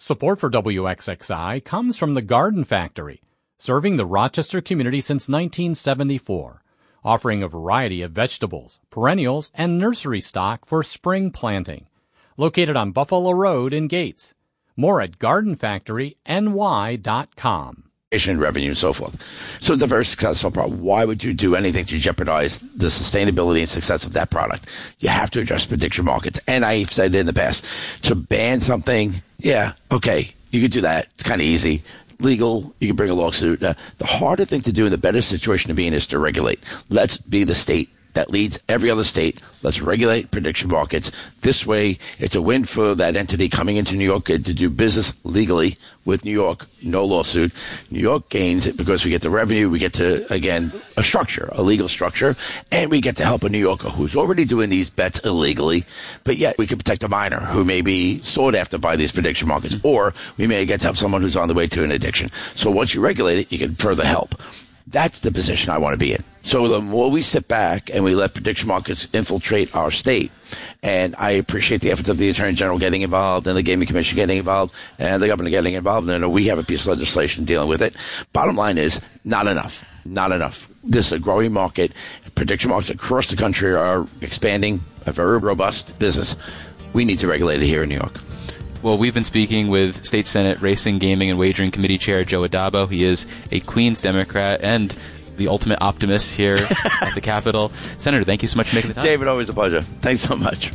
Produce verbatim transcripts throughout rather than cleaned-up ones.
Support for W X X I comes from the Garden Factory, serving the Rochester community since nineteen seventy-four, offering a variety of vegetables, perennials, and nursery stock for spring planting. Located on Buffalo Road in Gates. More at garden factory n y dot com. Revenue and so forth. So it's a very successful product. Why would you do anything to jeopardize the sustainability and success of that product? You have to address prediction markets. And I've said it in the past. To ban something, yeah, okay, you could do that. It's kind of easy. Legal, you can bring a lawsuit. Uh, the harder thing to do and the better situation to be in is to regulate. Let's be the state that leads every other state. Let's regulate prediction markets. This way, it's a win for that entity coming into New York to do business legally with New York. No lawsuit. New York gains it because we get the revenue. We get to, again, a structure, a legal structure, and we get to help a New Yorker who's already doing these bets illegally, but yet we can protect a minor who may be sought after by these prediction markets, or we may get to help someone who's on the way to an addiction. So once you regulate it, you can further help. That's the position I want to be in. So the more we sit back and we let prediction markets infiltrate our state, and I appreciate the efforts of the Attorney General getting involved and the Gaming Commission getting involved and the governor getting involved, and we have a piece of legislation dealing with it. Bottom line is, not enough. Not enough. This is a growing market. Prediction markets across the country are expanding, a very robust business. We need to regulate it here in New York. Well, we've been speaking with State Senate Racing, Gaming, and Wagering Committee Chair Joe Addabbo. He is a Queens Democrat and the ultimate optimist here at the Capitol. Senator, thank you so much for making the time. David, always a pleasure. Thanks so much.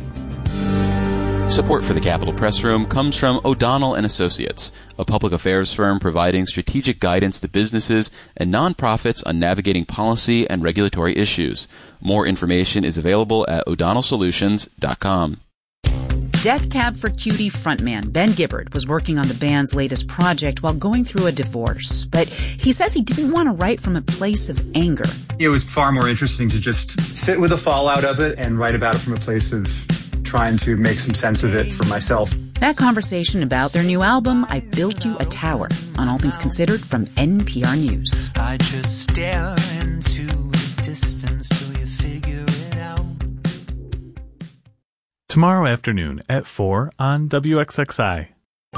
Support for the Capitol Press Room comes from O'Donnell and Associates, a public affairs firm providing strategic guidance to businesses and nonprofits on navigating policy and regulatory issues. More information is available at o'donnell solutions dot com. Death Cab for Cutie frontman Ben Gibbard was working on the band's latest project while going through a divorce. But he says he didn't want to write from a place of anger. It was far more interesting to just sit with the fallout of it and write about it from a place of trying to make some sense of it for myself. That conversation about their new album, I Built You a Tower, on All Things Considered from N P R News. I just stare into the distance till you figure it out. Tomorrow afternoon at four on W X X I.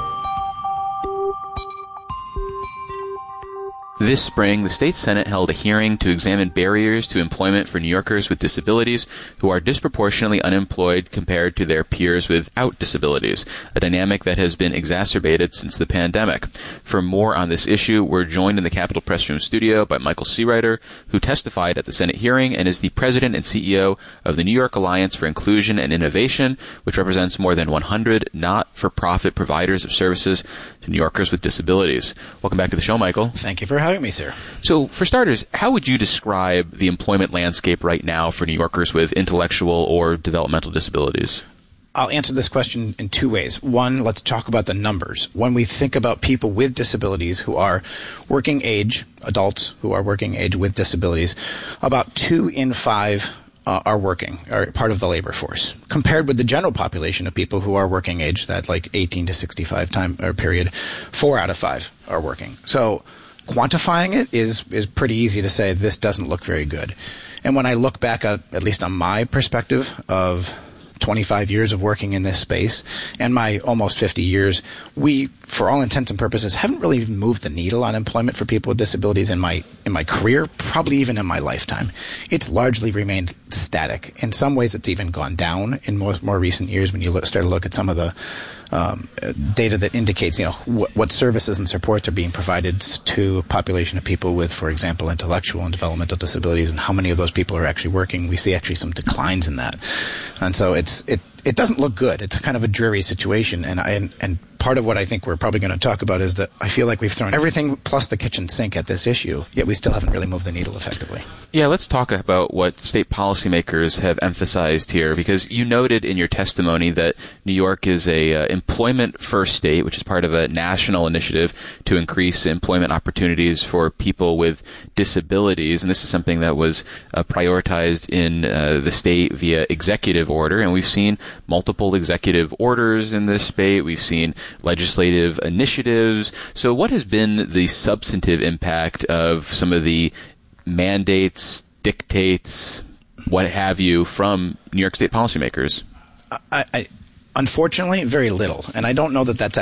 This spring, the state Senate held a hearing to examine barriers to employment for New Yorkers with disabilities who are disproportionately unemployed compared to their peers without disabilities, a dynamic that has been exacerbated since the pandemic. For more on this issue, we're joined in the Capitol Press Room studio by Michael Seawriter, who testified at the Senate hearing and is the president and C E O of the New York Alliance for Inclusion and Innovation, which represents more than one hundred not-for-profit providers of services to New Yorkers with disabilities. Welcome back to the show, Michael. Thank you for having me, sir. So, for starters, how would you describe the employment landscape right now for New Yorkers with intellectual or developmental disabilities? I'll answer this question in two ways. One, let's talk about the numbers. When we think about people with disabilities who are working age, adults who are working age with disabilities, about two in five Uh, are working, are part of the labor force, compared with the general population of people who are working age, that like eighteen to sixty-five time or period, four out of five are working. So quantifying it is is pretty easy to say this doesn't look very good. And when I look back at, at least on my perspective of twenty-five years of working in this space and my almost fifty years, we, for all intents and purposes, haven't really even moved the needle on employment for people with disabilities in my in my career, probably even in my lifetime. It's largely remained static. In some ways, it's even gone down in more, more recent years when you look, start to look at some of the um, data that indicates, you know, what, what services and supports are being provided to a population of people with, for example, intellectual and developmental disabilities, and how many of those people are actually working. We see actually some declines in that, and so it's it it doesn't look good. It's kind of a dreary situation, and I and, and part of what I think we're probably going to talk about is that I feel like we've thrown everything plus the kitchen sink at this issue, yet we still haven't really moved the needle effectively. Yeah, let's talk about what state policymakers have emphasized here, because you noted in your testimony that New York is a uh, employment-first state, which is part of a national initiative to increase employment opportunities for people with disabilities, and this is something that was uh, prioritized in uh, the state via executive order, and we've seen multiple executive orders in this state. We've seen legislative initiatives. So what has been the substantive impact of some of the mandates, dictates, what have you, from New York State policymakers? I, I, unfortunately, very little. And I don't know that that's